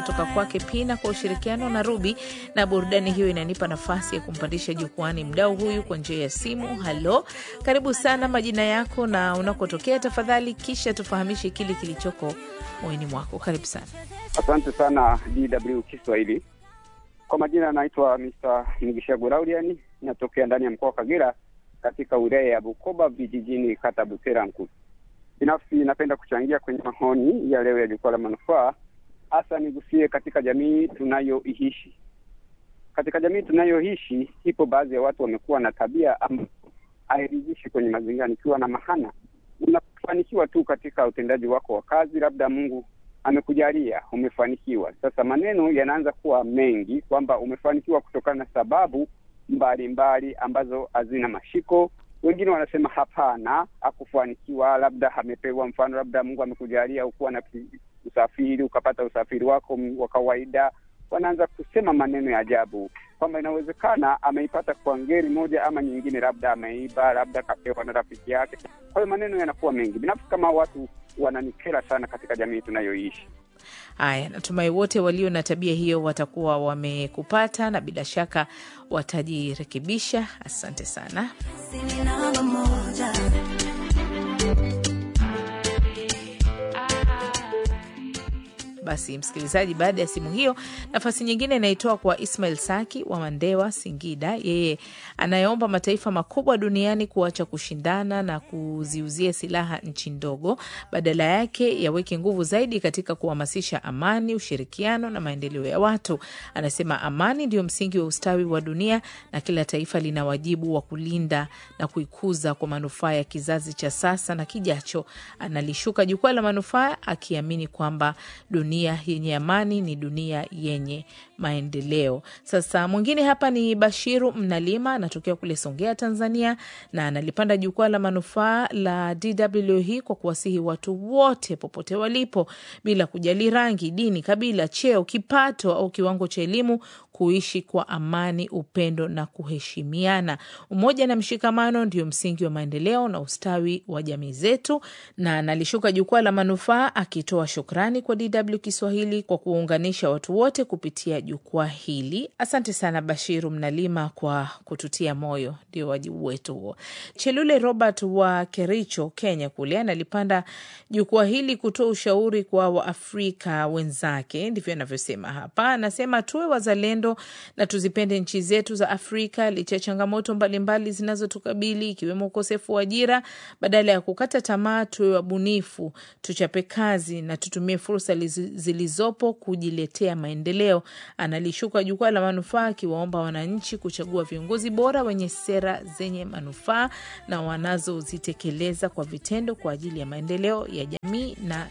kutoka kwake Pina kwa ushirikiano na Ruby, na burudani hiyo inanipa nafasi ya kumpandisha jukwani mdau huyu kwa njia ya simu. Halo, karibu sana, majina yako na unakotokea tafadhali, kisha tufahamishe kile kilichoko moyoni mwako. Karibu sana. Asante sana DW Kiswahili. Kwa majina naitwa Mr. Mugishago Lauriani, natokea ndani ya mkoa wa Kagera katika wilaya ya Bukoba vijijini kata Buteranku. Binafsi napenda kuchangia kwenye maoni ya leo ya jukwaa la manufaa, hasa nigusie katika jamii tunayoishi. Katika jamii tunayoishi ipo baadhi ya watu wamekuwa na tabia ambayo hairidhishi kwenye mazingira. Nikiwa na mahana, unafanikiwa tu katika utendaji wako wa kazi, labda Mungu amekujalia umefanikiwa. Sasa maneno yanaanza kuwa mengi kwamba umefanikiwa kutokana na sababu mbalimbali ambazo hazina mashiko. Wengine wanasema hapana, hakufanikiwa, labda amepewa, mfano labda Mungu amekujalia ukuwa na usafiri, ukapata usafiri wako wa kawaida. Wanaanza kusema maneno ya ajabu kwamba inawezekana ameipata kwa ngeri moja ama nyingine, labda ameiba, labda kapewa na rafiki yake. Kwa hiyo maneno yanakuwa mengi. Binafsi kama watu wananikera sana katika jamii tunayoishi. Haya, natumai wote walio na tabia hiyo watakuwa wamekupata na bila shaka watajirekebisha. Asante sana. Basi msikilizaji, baada ya simu hiyo, nafasi nyingine inaitoa kwa Ismail Saki wa Mandewa, Singida. Yeye anayeomba mataifa makubwa duniani kuacha kushindana na kuziuzia silaha nchi ndogo, badala yake yaweke nguvu zaidi katika kuhamasisha amani, ushirikiano na maendeleo ya watu. Anasema amani ndio msingi wa ustawi wa dunia na kila taifa lina wajibu wa kulinda na kuikuza kwa manufaa ya kizazi cha sasa na kijacho. Analishuka jukwaa la manufaa akiamini kwamba dunia yenye amani ni dunia yenye maendeleo. Sasa mwingine hapa ni Bashiru Mnalima, anatokea kule Songea, Tanzania, na analipanda jukwaa la manufaa la DW hii kwa kuwasihi watu wote popote walipo, bila kujali rangi, dini, kabila, cheo, kipato au kiwango cha elimu, kuishi kwa amani, upendo na kuheshimiana. Umoja na mshikamano ndio msingi wa maendeleo na ustawi wa jamii zetu. Na analishuka jukwaa la manufaa akitoa shukrani kwa DW Kiswahili kwa kuunganisha watu wote kupitia jukwaa hili. Asante sana Bashiru Mnalima kwa kututia moyo, ndio wajibu wetu huo. Chelule Robert wa Kericho, Kenya kule, analipanda jukwaa hili kutoa ushauri kwa Waafrika wenzake, ndivyo anavyosema hapa. Anasema tuwe wazalendo na tuzipende nchi zetu za Afrika licha changamoto mbalimbali zinazotukabili ikiwemo ukosefu wa ajira. Badala ya kukata tamaa, tuwe wabunifu, tuchape kazi na tutumie fursa zilizopo kujiletea maendeleo. Analishuka jukwaa la manufaa akiwaomba wananchi kuchagua viongozi bora wenye sera zenye manufaa na wanazozitekeleza kwa vitendo kwa ajili ya maendeleo ya jamii na